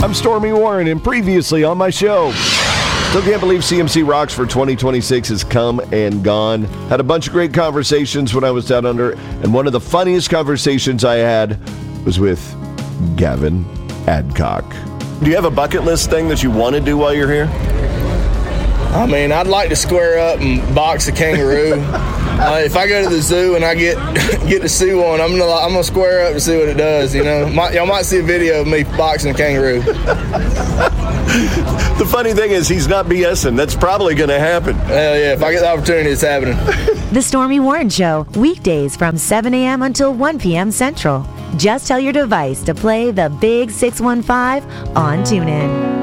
I'm Stormy Warren, and previously on my show, still can't believe CMC Rocks for 2026 has come and gone. Had a bunch of great conversations when I was down under, and one of the funniest conversations I had was with Gavin Adcock. Do you have a bucket list thing that you want to do while you're here? I mean, I'd like to square up and box a kangaroo. If I go to the zoo and I get to see one, I'm gonna square up to see what it does. You know, y'all might see a video of me boxing a kangaroo. The funny thing is, he's not BSing. That's probably going to happen. Hell yeah! If I get the opportunity, it's happening. The Stormy Warren Show, weekdays from 7 a.m. until 1 p.m. Central. Just tell your device to play the Big 615 on TuneIn.